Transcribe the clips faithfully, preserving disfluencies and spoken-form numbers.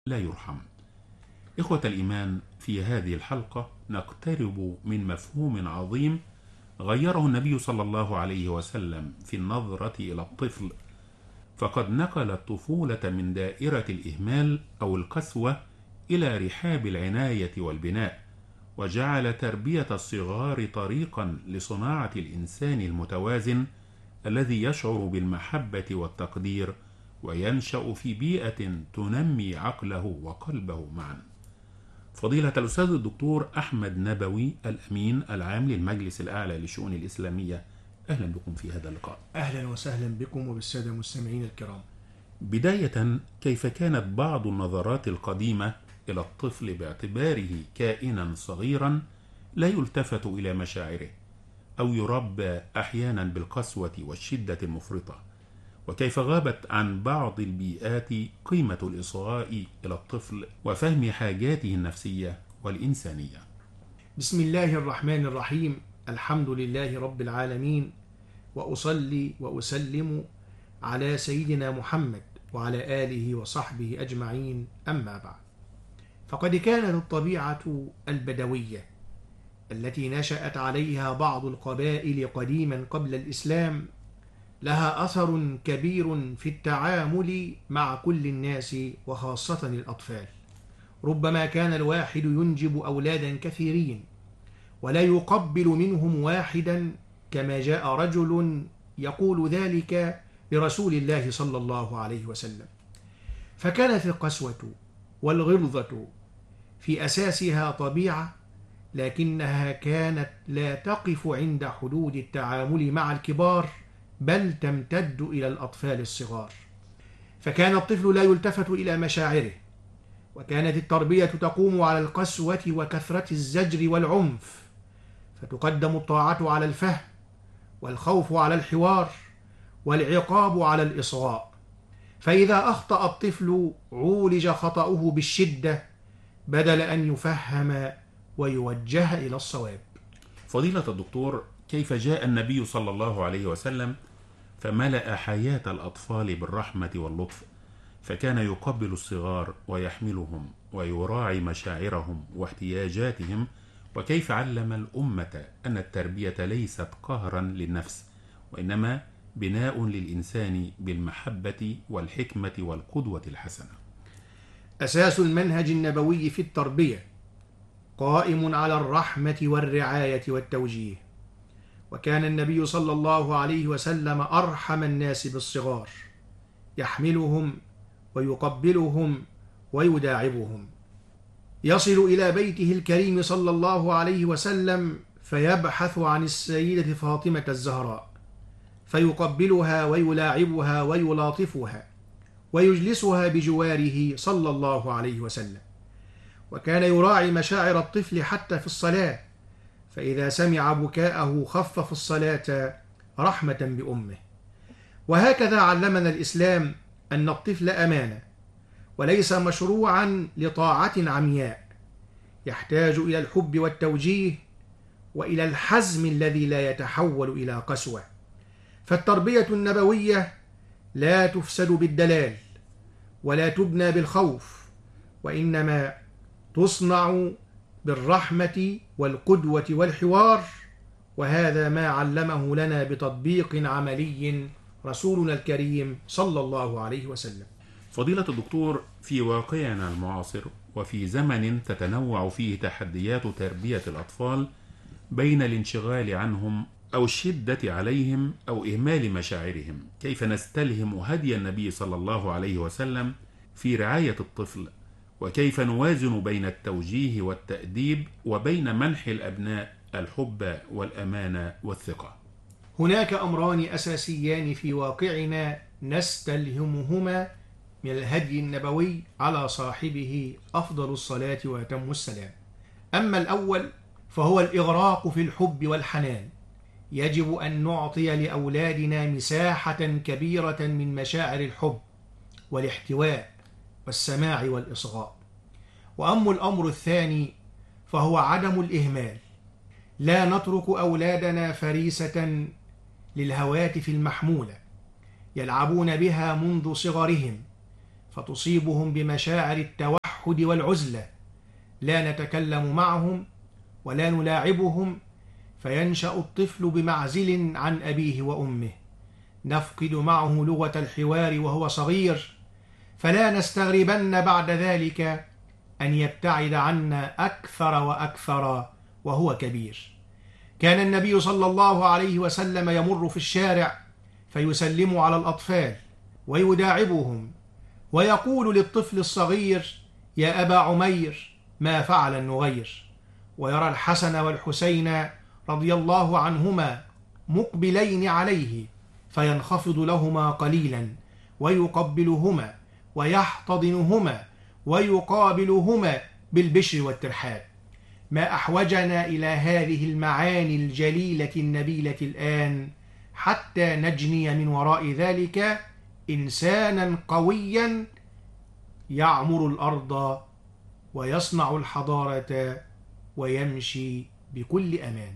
لا يرحم. إخوة الإيمان، في هذه الحلقة نقترب من مفهوم عظيم غيره النبي صلى الله عليه وسلم في النظرة إلى الطفل، فقد نقل الطفولة من دائرة الإهمال أو القسوة إلى رحاب العناية والبناء، وجعل تربية الصغار طريقا لصناعة الإنسان المتوازن الذي يشعر بالمحبة والتقدير وينشأ في بيئة تنمي عقله وقلبه معا. فضيلة الأستاذ الدكتور أحمد نبوي، الأمين العام للمجلس الأعلى للشؤون الإسلامية، أهلا بكم في هذا اللقاء. أهلا وسهلا بكم وبالسادة المستمعين الكرام. بداية، كيف كانت بعض النظرات القديمة إلى الطفل باعتباره كائنا صغيرا لا يلتفت إلى مشاعره، أو يربى أحيانا بالقسوة والشدة المفرطة، وكيف غابت عن بعض البيئات قيمة الإصغاء إلى الطفل وفهم حاجاته النفسية والإنسانية؟ بسم الله الرحمن الرحيم. الحمد لله رب العالمين، وأصلي وأسلم على سيدنا محمد وعلى آله وصحبه أجمعين، أما بعد. فقد كانت الطبيعة البدوية التي نشأت عليها بعض القبائل قديما قبل الإسلام لها أثر كبير في التعامل مع كل الناس وخاصة الأطفال. ربما كان الواحد ينجب أولادا كثيرين ولا يقبل منهم واحدا، كما جاء رجل يقول ذلك لرسول الله صلى الله عليه وسلم. فكانت القسوة والغلظة في أساسها طبيعة، لكنها كانت لا تقف عند حدود التعامل مع الكبار، بل تمتد إلى الأطفال الصغار. فكان الطفل لا يلتفت إلى مشاعره، وكانت التربية تقوم على القسوة وكثرة الزجر والعنف، فتقدم الطاعة على الفهم، والخوف على الحوار، والعقاب على الإصغاء. فإذا أخطأ الطفل عولج خطأه بالشدة بدل أن يفهم ويوجه إلى الصواب. فضيلة الدكتور، كيف جاء النبي صلى الله عليه وسلم فملأ حياة الأطفال بالرحمة واللطف، فكان يقبل الصغار ويحملهم ويراعي مشاعرهم واحتياجاتهم، وكيف علم الأمة أن التربية ليست قهرا للنفس، وإنما بناء للإنسان بالمحبة والحكمة والقدوة الحسنة؟ أساس المنهج النبوي في التربية قائم على الرحمة والرعاية والتوجيه، وكان النبي صلى الله عليه وسلم أرحم الناس بالصغار، يحملهم ويقبلهم ويداعبهم. يصل إلى بيته الكريم صلى الله عليه وسلم فيبحث عن السيدة فاطمة الزهراء، فيقبلها ويلاعبها ويلاطفها ويجلسها بجواره صلى الله عليه وسلم. وكان يراعي مشاعر الطفل حتى في الصلاة، فإذا سمع بكاءه خفف الصلاة رحمة بأمه. وهكذا علمنا الإسلام أن الطفل أمانة، وليس مشروعا لطاعة عمياء، يحتاج إلى الحب والتوجيه وإلى الحزم الذي لا يتحول إلى قسوة. فالتربية النبوية لا تفسد بالدلال ولا تبنى بالخوف، وإنما تصنع بالرحمة والقدوة والحوار، وهذا ما علمه لنا بتطبيق عملي رسولنا الكريم صلى الله عليه وسلم. فضيلة الدكتور، في واقعنا المعاصر وفي زمن تتنوع فيه تحديات تربية الأطفال بين الانشغال عنهم أو الشدة عليهم أو إهمال مشاعرهم، كيف نستلهم هدي النبي صلى الله عليه وسلم في رعاية الطفل، وكيف نوازن بين التوجيه والتأديب وبين منح الأبناء الحب والأمانة والثقة؟ هناك أمران أساسيان في واقعنا نستلهمهما من الهدي النبوي على صاحبه أفضل الصلاة وأتم السلام. أما الأول فهو الإغراق في الحب والحنان. يجب أن نعطي لأولادنا مساحة كبيرة من مشاعر الحب والاحتواء والسماع والإصغاء. وأما الأمر الثاني فهو عدم الإهمال. لا نترك أولادنا فريسة للهواتف المحمولة يلعبون بها منذ صغرهم، فتصيبهم بمشاعر التوحد والعزلة، لا نتكلم معهم ولا نلاعبهم، فينشأ الطفل بمعزل عن أبيه وأمه، نفقد معه لغة الحوار وهو صغير، فلا نستغربن بعد ذلك أن يبتعد عنا أكثر وأكثر وهو كبير. كان النبي صلى الله عليه وسلم يمر في الشارع فيسلم على الأطفال ويداعبهم، ويقول للطفل الصغير: يا أبا عمير، ما فعل النغير؟ ويرى الحسن والحسين رضي الله عنهما مقبلين عليه فينخفض لهما قليلا ويقبلهما ويحتضنهما ويقابلهما بالبشر والترحاب. ما أحوجنا إلى هذه المعاني الجليلة النبيلة الآن حتى نجني من وراء ذلك إنسانا قويا يعمر الأرض ويصنع الحضارة ويمشي بكل أمان.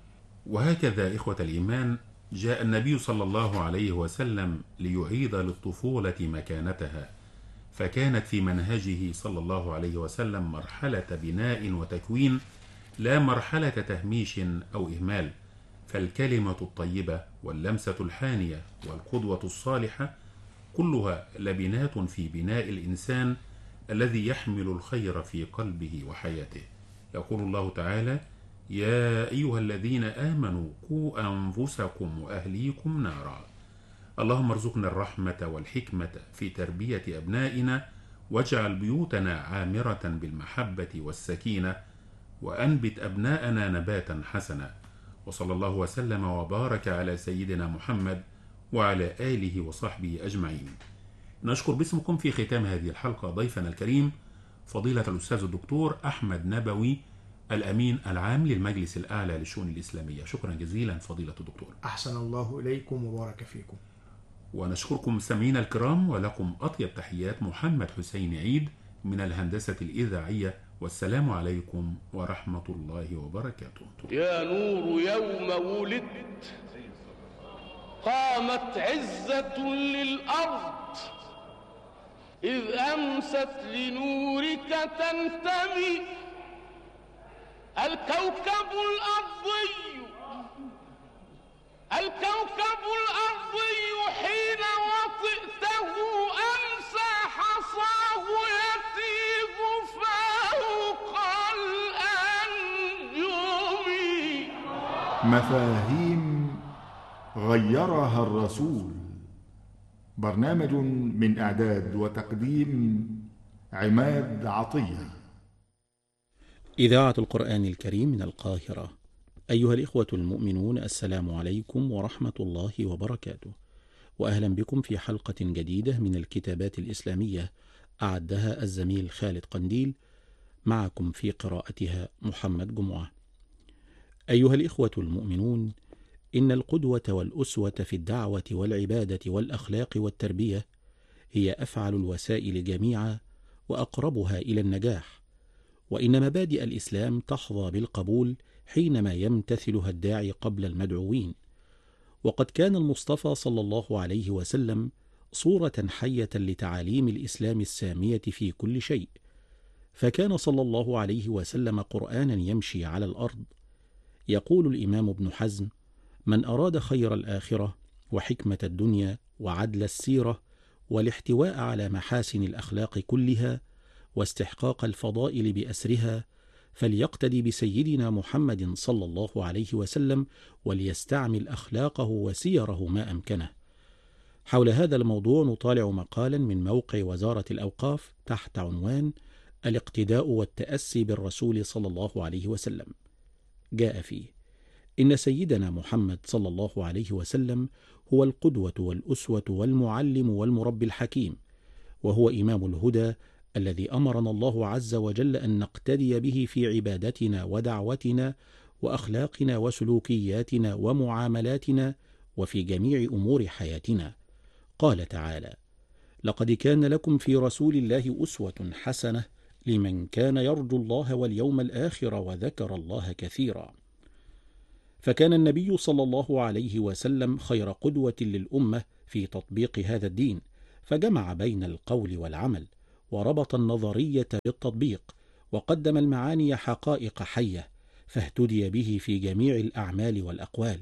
وهكذا إخوة الإيمان جاء النبي صلى الله عليه وسلم ليعيد للطفولة مكانتها، فكانت في منهجه صلى الله عليه وسلم مرحلة بناء وتكوين، لا مرحلة تهميش أو إهمال. فالكلمة الطيبة واللمسة الحانية والقدوة الصالحة كلها لبنات في بناء الإنسان الذي يحمل الخير في قلبه وحياته. يقول الله تعالى: يا أيها الذين آمنوا قوا أنفسكم وأهليكم نارا. اللهم ارزقنا الرحمة والحكمة في تربية أبنائنا، واجعل بيوتنا عامرة بالمحبة والسكينة، وأنبت أبناءنا نباتا حسنا. وصلى الله وسلم وبارك على سيدنا محمد وعلى آله وصحبه أجمعين. نشكر باسمكم في ختام هذه الحلقة ضيفنا الكريم فضيلة الأستاذ الدكتور أحمد نبوي، الأمين العام للمجلس الأعلى للشؤون الإسلامية. شكرا جزيلا فضيلة الدكتور. أحسن الله إليكم وبارك فيكم. ونشكركم سمعينا الكرام، ولكم أطيب تحيات محمد حسين عيد من الهندسة الإذاعية، والسلام عليكم ورحمة الله وبركاته. يا نور يوم ولدت قامت عزة للأرض، إذ أمست لنورك تنتمي الكوكب الأرضي الكوكب الأرضي حين وطئته أمسى حصاه يطيب فوق الأنجم. مفاهيم غيرها الرسول. برنامج من إعداد وتقديم عماد عطية. إذاعة القرآن الكريم من القاهرة. أيها الإخوة المؤمنون، السلام عليكم ورحمة الله وبركاته، وأهلا بكم في حلقة جديدة من الكتابات الإسلامية أعدها الزميل خالد قنديل، معكم في قراءتها محمد جمعة. أيها الإخوة المؤمنون، إن القدوة والأسوة في الدعوة والعبادة والأخلاق والتربية هي أفعل الوسائل جميعا وأقربها إلى النجاح، وإن مبادئ الإسلام تحظى بالقبول حينما يمتثلها الداعي قبل المدعوين. وقد كان المصطفى صلى الله عليه وسلم صورة حية لتعاليم الإسلام السامية في كل شيء، فكان صلى الله عليه وسلم قرآنا يمشي على الأرض. يقول الإمام ابن حزم: من أراد خير الآخرة وحكمة الدنيا وعدل السيرة والاحتواء على محاسن الأخلاق كلها واستحقاق الفضائل بأسرها، فليقتدي بسيدنا محمد صلى الله عليه وسلم وليستعمل أخلاقه وسيره ما أمكنه. حول هذا الموضوع نطالع مقالا من موقع وزارة الأوقاف تحت عنوان الاقتداء والتأسي بالرسول صلى الله عليه وسلم. جاء فيه: إن سيدنا محمد صلى الله عليه وسلم هو القدوة والأسوة والمعلم والمربي الحكيم، وهو إمام الهدى الذي أمرنا الله عز وجل أن نقتدي به في عبادتنا ودعوتنا وأخلاقنا وسلوكياتنا ومعاملاتنا وفي جميع أمور حياتنا. قال تعالى: لقد كان لكم في رسول الله أسوة حسنة لمن كان يرجو الله واليوم الآخر وذكر الله كثيرا. فكان النبي صلى الله عليه وسلم خير قدوة للأمة في تطبيق هذا الدين، فجمع بين القول والعمل، وربط النظرية بالتطبيق، وقدم المعاني حقائق حية، فاهتدي به في جميع الأعمال والأقوال.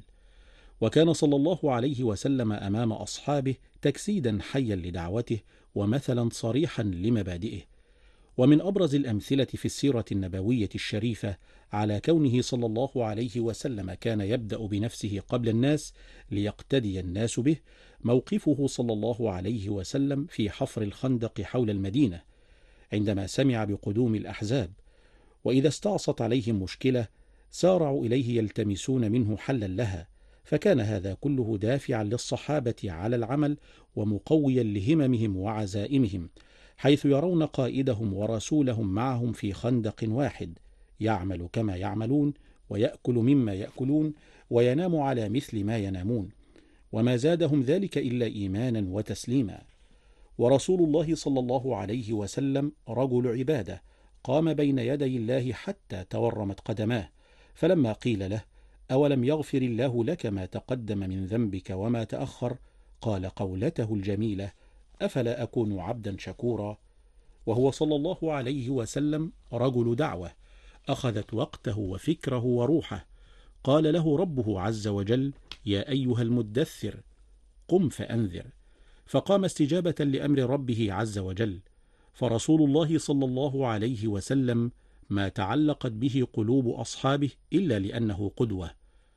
وكان صلى الله عليه وسلم أمام أصحابه تجسيدا حيا لدعوته، ومثلا صريحا لمبادئه. ومن أبرز الأمثلة في السيرة النبوية الشريفة على كونه صلى الله عليه وسلم كان يبدأ بنفسه قبل الناس ليقتدي الناس به، موقفه صلى الله عليه وسلم في حفر الخندق حول المدينة عندما سمع بقدوم الأحزاب، وإذا استعصت عليهم مشكلة سارعوا إليه يلتمسون منه حلا لها، فكان هذا كله دافعا للصحابة على العمل ومقويا لهممهم وعزائمهم، حيث يرون قائدهم ورسولهم معهم في خندق واحد، يعمل كما يعملون، ويأكل مما يأكلون، وينام على مثل ما ينامون، وما زادهم ذلك إلا إيمانا وتسليما. ورسول الله صلى الله عليه وسلم رجل عبادة، قام بين يدي الله حتى تورمت قدماه، فلما قيل له: أولم يغفر الله لك ما تقدم من ذنبك وما تأخر؟ قال قولته الجميلة: أفلا أكون عبدا شكورا. وهو صلى الله عليه وسلم رجل دعوة، أخذت وقته وفكره وروحه. قال له ربه عز وجل: يا أيها المدثر قم فأنذر، فقام استجابة لأمر ربه عز وجل. فرسول الله صلى الله عليه وسلم ما تعلقت به قلوب أصحابه إلا لأنه قدوة،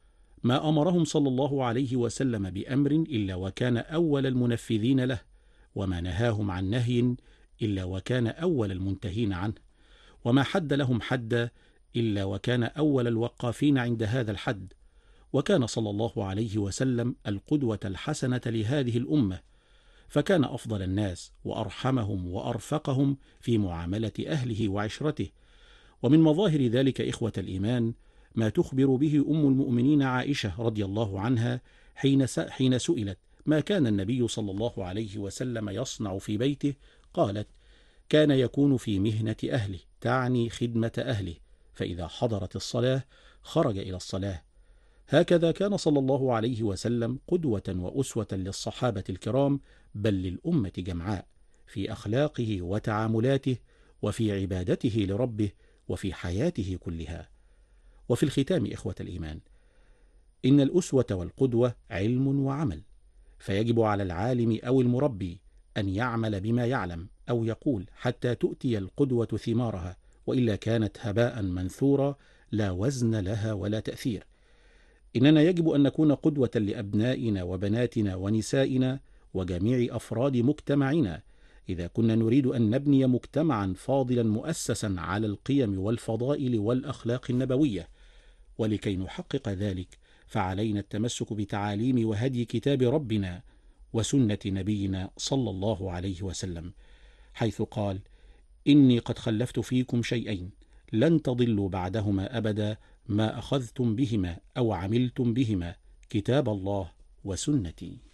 ما أمرهم صلى الله عليه وسلم بأمر إلا وكان أول المنفذين له، وما نهاهم عن نهي إلا وكان أول المنتهين عنه، وما حد لهم حدا إلا وكان أول الوقافين عند هذا الحد. وكان صلى الله عليه وسلم القدوة الحسنة لهذه الأمة، فكان أفضل الناس وأرحمهم وأرفقهم في معاملة أهله وعشرته. ومن مظاهر ذلك إخوة الإيمان ما تخبر به أم المؤمنين عائشة رضي الله عنها حين حين سئلت ما كان النبي صلى الله عليه وسلم يصنع في بيته، قالت: كان يكون في مهنة أهله، تعني خدمة أهله، فإذا حضرت الصلاة خرج إلى الصلاة. هكذا كان صلى الله عليه وسلم قدوة وأسوة للصحابة الكرام، بل للأمة جمعاء، في أخلاقه وتعاملاته، وفي عبادته لربه، وفي حياته كلها. وفي الختام إخوة الإيمان، إن الأسوة والقدوة علم وعمل، فيجب على العالم أو المربي أن يعمل بما يعلم، أو يقول حتى تؤتي القدوة ثمارها، وإلا كانت هباء منثورا لا وزن لها ولا تأثير. إننا يجب أن نكون قدوة لأبنائنا وبناتنا ونسائنا وجميع أفراد مجتمعنا، إذا كنا نريد أن نبني مجتمعا فاضلا مؤسسا على القيم والفضائل والأخلاق النبوية. ولكي نحقق ذلك فعلينا التمسك بتعاليم وهدي كتاب ربنا وسنة نبينا صلى الله عليه وسلم، حيث قال: إني قد خلفت فيكم شيئين لن تضلوا بعدهما أبدا، ما أخذتم بهما أو عملتم بهما، كتاب الله وسنتي.